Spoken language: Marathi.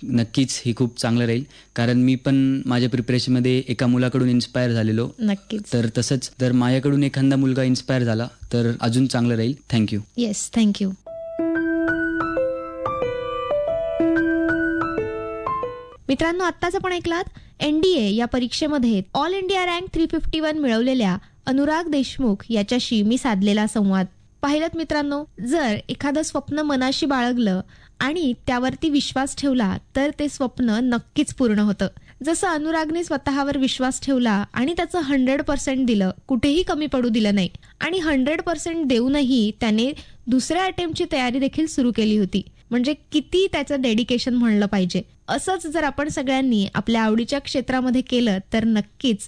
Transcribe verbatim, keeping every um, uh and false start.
नक्कीच ही खूप चांगलं राहील, कारण मी पण माझ्या प्रिपरेशनमध्ये एका मुलाकडून इन्स्पायर झालेलो. नक्कीच. तर तसंच जर माझ्याकडून एखादा मुलगा इन्स्पायर झाला तर अजून चांगलं राहील. थँक्यू. Yes, thank you. मित्रांनो, आत्ताच आपण ऐकलात एनडीए या परीक्षेमध्ये ऑल इंडिया रँक तीनशे एकसष्ट मिळवलेल्या अनुराग देशमुख याच्याशी मी साधलेला संवाद. पाहिलंत मित्रांनो, जर एखादं स्वप्न मनाशी बाळगलं आणि त्यावरती विश्वास ठेवला तर ते स्वप्न नक्कीच पूर्ण होतं. जसं अनुरागने स्वतःवर विश्वास ठेवला आणि त्याचं हंड्रेड पर्सेंट दिलं, कुठेही कमी पडू दिलं नाही आणि हंड्रेड पर्सेंट देऊनही त्याने दुसऱ्या अटेम्प्टची तयारी देखील सुरू केली होती. म्हणजे किती त्याचं डेडिकेशन म्हणलं पाहिजे. असंच जर आपण सगळ्यांनी आपल्या आवडीच्या क्षेत्रामध्ये केलं तर नक्कीच